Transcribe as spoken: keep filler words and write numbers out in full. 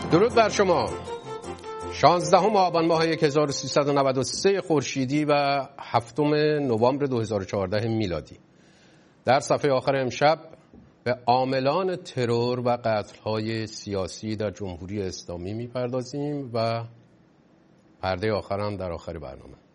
درود بر شما. شانزدهم آبان ماه هزار و سیصد و نود و سه خورشیدی و هفتم نوامبر دو هزار و چهارده میلادی. در صفحه آخر امشب به عاملان ترور و قتل‌های سیاسی در جمهوری اسلامی میپردازیم و پرده آخر هم در آخر برنامه.